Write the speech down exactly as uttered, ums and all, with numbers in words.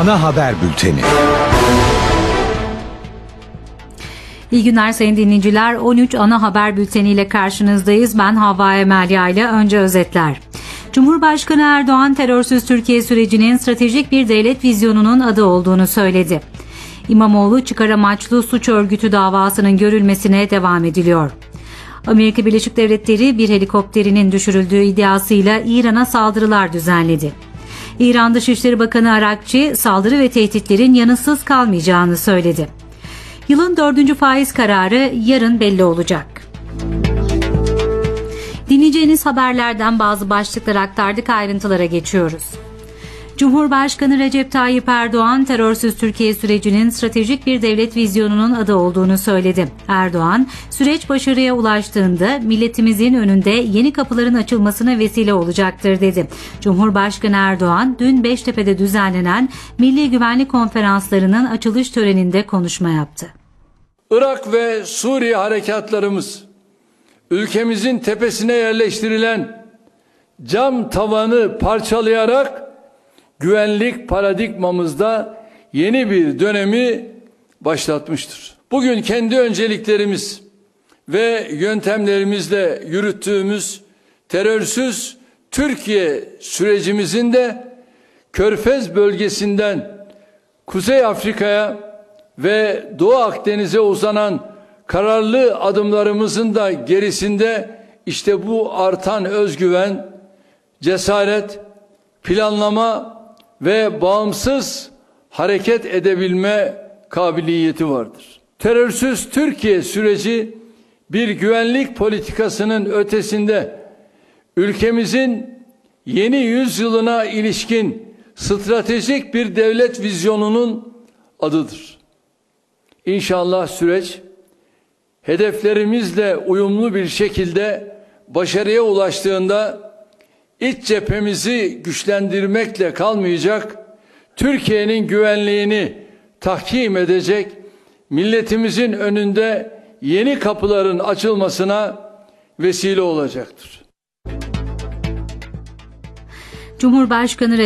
Ana Haber Bülteni. İyi günler sayın dinleyiciler. on üç Ana Haber Bülteni ile karşınızdayız. Ben Havva Emelya ile önce özetler. Cumhurbaşkanı Erdoğan terörsüz Türkiye sürecinin stratejik bir devlet vizyonunun adı olduğunu söyledi. İmamoğlu çıkar amaçlı suç örgütü davasının görülmesine devam ediliyor. Amerika Birleşik Devletleri bir helikopterinin düşürüldüğü iddiasıyla İran'a saldırılar düzenledi. İran Dışişleri Bakanı Arakçi saldırı ve tehditlerin yanıtsız kalmayacağını söyledi. Yılın dördüncü faiz kararı yarın belli olacak. Dinleyeceğiniz haberlerden bazı başlıklar aktardık, ayrıntılara geçiyoruz. Cumhurbaşkanı Recep Tayyip Erdoğan, terörsüz Türkiye sürecinin stratejik bir devlet vizyonunun adı olduğunu söyledi. Erdoğan, süreç başarıya ulaştığında milletimizin önünde yeni kapıların açılmasına vesile olacaktır dedi. Cumhurbaşkanı Erdoğan, dün Beştepe'de düzenlenen Milli Güvenlik Konferanslarının açılış töreninde konuşma yaptı. Irak ve Suriye harekatlarımız, ülkemizin tepesine yerleştirilen cam tavanı parçalayarak güvenlik paradigmamızda yeni bir dönemi başlatmıştır. Bugün kendi önceliklerimiz ve yöntemlerimizle yürüttüğümüz terörsüz Türkiye sürecimizin de Körfez bölgesinden Kuzey Afrika'ya ve Doğu Akdeniz'e uzanan kararlı adımlarımızın da gerisinde işte bu artan özgüven, cesaret, planlama ve bağımsız hareket edebilme kabiliyeti vardır. Terörsüz Türkiye süreci bir güvenlik politikasının ötesinde ülkemizin yeni yüzyılına ilişkin stratejik bir devlet vizyonunun adıdır. İnşallah süreç hedeflerimizle uyumlu bir şekilde başarıya ulaştığında iç cephemizi güçlendirmekle kalmayacak, Türkiye'nin güvenliğini tahkim edecek, milletimizin önünde yeni kapıların açılmasına vesile olacaktır. Cumhurbaşkanı